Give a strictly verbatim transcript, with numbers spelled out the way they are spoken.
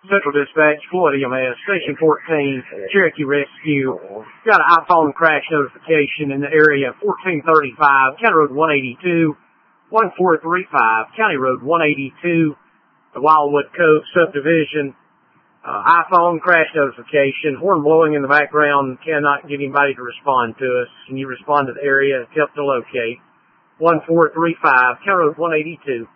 Central Dispatch, Floyd E M S, Station fourteen, Cherokee Rescue. Got an iPhone crash notification in the area, fourteen thirty-five, County Road one eighty-two, one four three five, County Road one eighty-two, the Wildwood Cove subdivision. Uh, iPhone crash notification, horn blowing in the background, cannot get anybody to respond to us. Can you respond to the area? Help to locate. one four three five, County Road one eighty-two.